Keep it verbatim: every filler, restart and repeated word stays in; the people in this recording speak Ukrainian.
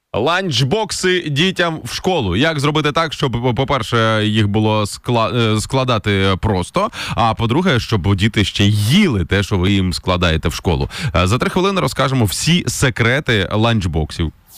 Ланчбокси дітям в школу. Як зробити так, щоб, по-перше, їх було скла- складати просто, а по-друге, щоб діти ще їли те, що ви їм складаєте в школу. За три хвилини розкажемо всі секрети ланчбоксів.